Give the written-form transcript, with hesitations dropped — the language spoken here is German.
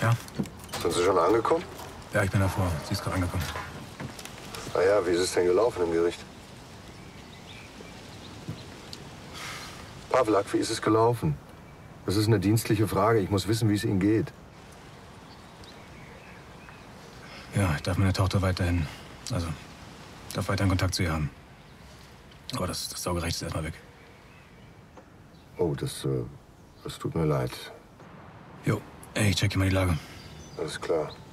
Ja? Sind Sie schon angekommen? Ja, ich bin davor. Sie ist gerade angekommen. Naja, wie ist es denn gelaufen im Gericht? Pawlak, wie ist es gelaufen? Das ist eine dienstliche Frage. Ich muss wissen, wie es Ihnen geht. Ja, ich darf meine Tochter weiterhin, also, darf weiterhin Kontakt zu ihr haben. Aber das Sorgerecht ist erstmal weg. Oh, das tut mir leid. Jo, ich checke mal die Lage. Alles klar.